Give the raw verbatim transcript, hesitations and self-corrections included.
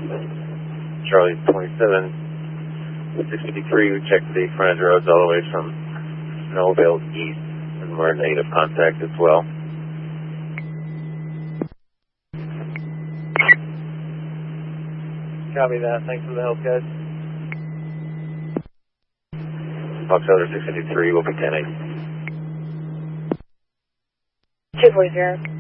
Charlie twenty-seven, six fifty-three, we checked the frontage roads all the way from Snowville east, and we're in negative contact as well. Copy that. Thanks for the help, guys. Fox Elder six fifty-three will be ten eight. two four zero.